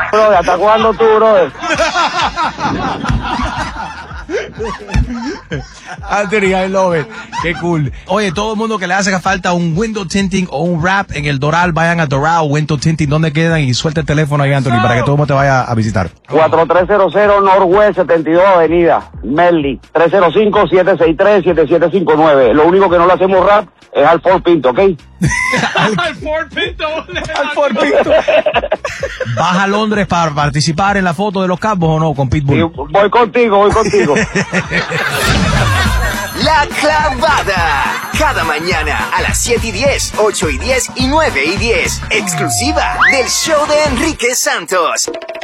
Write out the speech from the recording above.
Brother, ¿hasta cuándo tú, brother? Anthony, I love it. Qué cool. Oye, todo el mundo que le hace falta un window tinting o un wrap en el Doral, vayan a Doral Window Tinting, donde quedan, y suelta el teléfono ahí, Anthony, para que todo el mundo te vaya a visitar. 4300 Northwest 72 Avenida, Medley, 305-763-7759. Lo único que no le hacemos rap es al Ford Pinto, ¿ok? Al Ford Pinto. Al Ford Pinto. ¿Vas a Londres para participar en la foto de los Cowboys o no con Pitbull? Sí, voy contigo. La Clavada. Cada mañana a las 7:10, 8:10 y 9:10. Exclusiva del show de Enrique Santos.